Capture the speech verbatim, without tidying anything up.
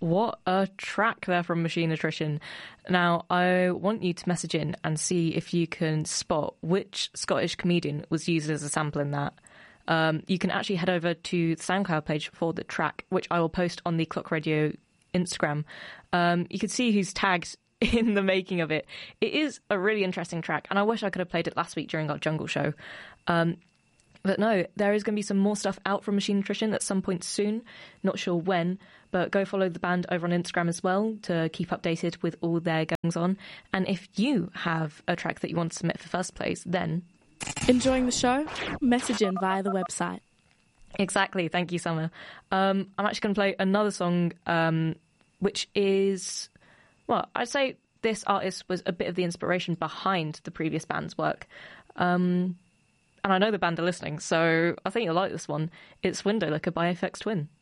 What a track there from Machine Attrition. Now, I want you to message in and see if you can spot which Scottish comedian was used as a sample in that. Um, you can actually head over to the SoundCloud page for the track, which I will post on the Clock Radio Instagram. Um, you can see who's tagged in the making of it. It is a really interesting track, and I wish I could have played it last week during our Jungle show. Um, But no, there is going to be some more stuff out from Machine Attrition at some point soon. Not sure when, but go follow the band over on Instagram as well to keep updated with all their goings on. And if you have a track that you want to submit for first place, then... Enjoying the show? Message in via the website. Exactly. Thank you, Summer. Um, I'm actually going to play another song, um, which is... Well, I'd say this artist was a bit of the inspiration behind the previous band's work. Um... And I know the band are listening, so I think you'll like this one. It's Window Licker by Aphex Twin.